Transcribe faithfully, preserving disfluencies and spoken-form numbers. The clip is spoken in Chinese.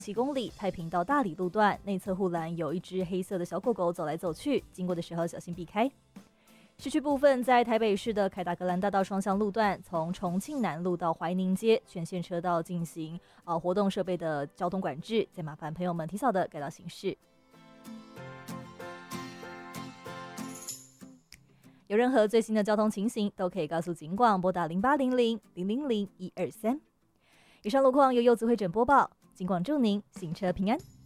七公里太平到大理路段内侧护栏有一只黑色的小狗狗走来走去，经过的时候小心避开。市区部分，在台北市的凯达格兰大道双向路段，从重庆南路到怀宁街全线车道进行呃活动设备的交通管制，再麻烦朋友们提早的改道行驶。有任何最新的交通情形，都可以告诉警广，拨打零八零零零零零一二三。以上路况由柚子会诊播报，警广祝您行车平安。